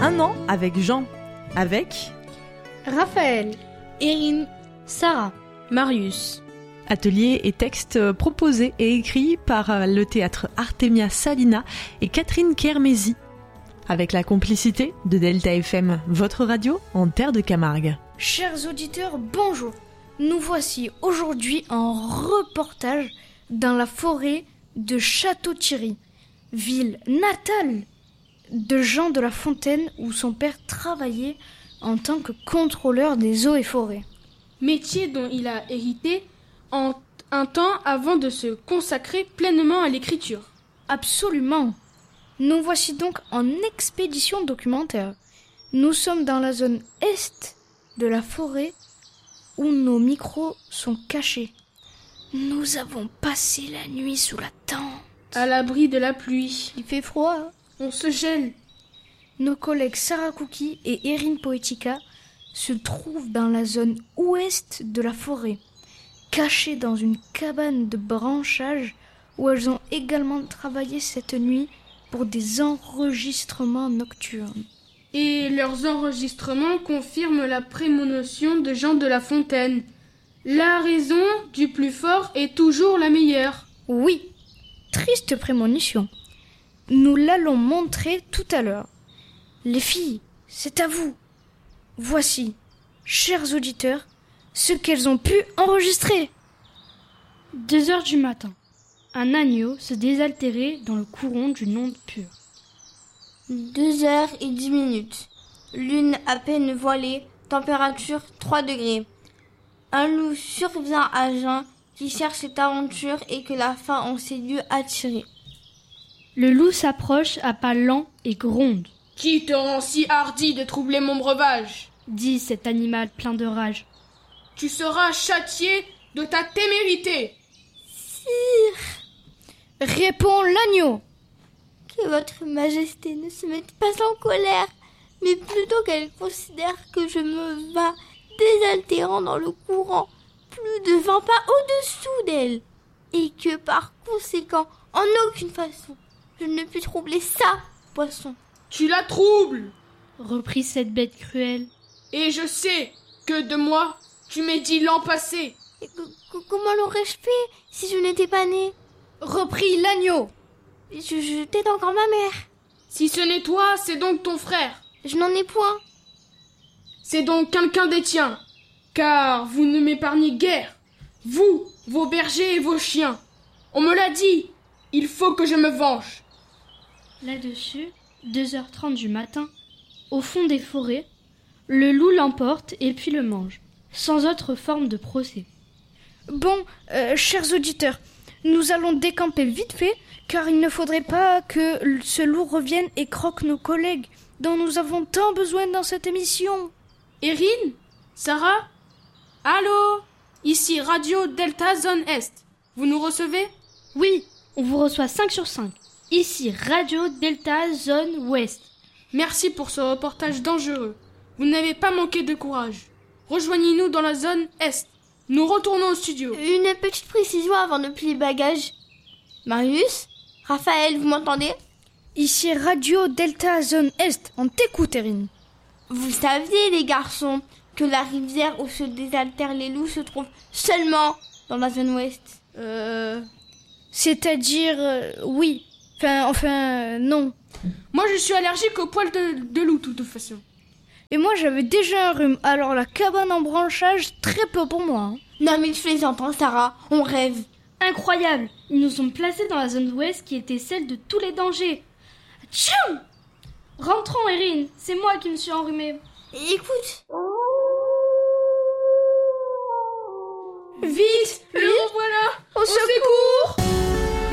1 an avec Jean, avec Raphaël, Erin, Sarah, Marius. Atelier et textes proposés et écrits par le théâtre Artemia Salina et Catherine Kermézy, avec la complicité de Delta FM, votre radio en terre de Camargue. Chers auditeurs, bonjour. Nous voici aujourd'hui en reportage dans la forêt de Château-Thierry, ville natale de Jean de La Fontaine où son père travaillait en tant que contrôleur des eaux et forêts. Métier dont il a hérité un temps avant de se consacrer pleinement à l'écriture. Absolument. Nous voici donc en expédition documentaire. Nous sommes dans la zone est de la forêt où nos micros sont cachés. Nous avons passé la nuit sous la tente. À l'abri de la pluie. Il fait froid. On se gèle. Nos collègues Sarah Cookie et Erin Poetica se trouvent dans la zone ouest de la forêt, cachées dans une cabane de branchage où elles ont également travaillé cette nuit pour des enregistrements nocturnes. Et leurs enregistrements confirment la prémonition de Jean de La Fontaine. La raison du plus fort est toujours la meilleure. Oui, triste prémonition. Nous l'allons montrer tout à l'heure. Les filles, c'est à vous. Voici, chers auditeurs, ce qu'elles ont pu enregistrer. 2 heures du matin. Un agneau se désaltérait dans le courant d'une onde pure. 2h10. Lune à peine voilée, température 3 degrés. Un loup survient à Jean qui cherche cette aventure et que la faim en ses lieux attirés. Le loup s'approche à pas lents et gronde. « Qui te rend si hardi de troubler mon breuvage ?» dit cet animal plein de rage. « Tu seras châtié de ta témérité !» Sire, Répond l'agneau. que votre majesté ne se mette pas en colère, mais plutôt qu'elle considère que je me vas désaltérant dans le courant plus de 20 pas au-dessous d'elle, et que par conséquent, en aucune façon, je ne puis troubler ça, poisson. Tu la troubles, reprit cette bête cruelle. et je sais que de moi, tu m'as dit l'an passé. Et comment l'aurais-je fait si je n'étais pas née? Reprit l'agneau. J'étais encore ma mère. Si ce n'est toi, c'est donc ton frère. Je n'en ai point. C'est donc quelqu'un des tiens, car vous ne m'épargnez guère, vous, vos bergers et vos chiens. On me l'a dit, il faut que je me venge. Là-dessus, 2h30 du matin, au fond des forêts, le loup l'emporte et puis le mange, sans autre forme de procès. Bon, chers auditeurs, nous allons décamper vite fait, car il ne faudrait pas que ce loup revienne et croque nos collègues, dont nous avons tant besoin dans cette émission. Erin? Sarah? Allô? Ici Radio Delta Zone Est. Vous nous recevez? Oui, on vous reçoit 5 sur 5. Ici Radio Delta Zone Ouest. Merci pour ce reportage dangereux. Vous n'avez pas manqué de courage. Rejoignez-nous dans la zone Est. Nous retournons au studio. Une petite précision avant de plier le bagage. Marius? Raphaël, vous m'entendez? Ici Radio Delta Zone Est, on t'écoute, Erin. Vous saviez, les garçons, que la rivière où se désaltèrent les loups se trouve seulement dans la zone ouest. C'est-à-dire, oui. Non. Moi, je suis allergique aux poils de loup, de toute façon. Et moi, j'avais déjà un rhume, alors la cabane en branchage, très peu pour moi. Non mais je plaisante, hein, Sarah, on rêve. Incroyable! Ils nous ont placés dans la zone ouest qui était celle de tous les dangers. Tchou! Rentrons, Erin, c'est moi qui me suis enrhumée. Écoute,